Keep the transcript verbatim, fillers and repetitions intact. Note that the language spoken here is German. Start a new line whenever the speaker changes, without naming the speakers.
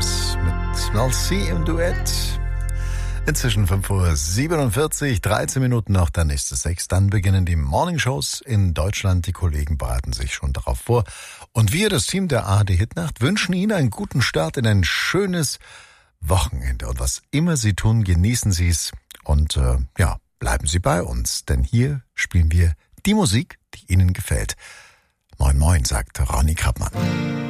Williams mit Mel C im Duett. Inzwischen fünf Uhr siebenundvierzig, dreizehn Minuten noch, dann ist es sechs. Dann beginnen die Morningshows in Deutschland. Die Kollegen bereiten sich schon darauf vor. Und wir, das Team der A R D Hitnacht, wünschen Ihnen einen guten Start in ein schönes Wochenende. Und was immer Sie tun, genießen Sie es. Und äh, ja, bleiben Sie bei uns. Denn hier spielen wir die Musik, die Ihnen gefällt. Moin Moin, sagt Ronny Krappmann.